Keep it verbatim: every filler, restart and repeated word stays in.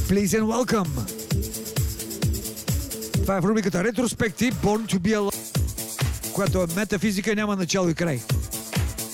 Please and welcome. Това е в рубриката Ретроспектив Born to be Alive, която е метафизика и няма начало и край.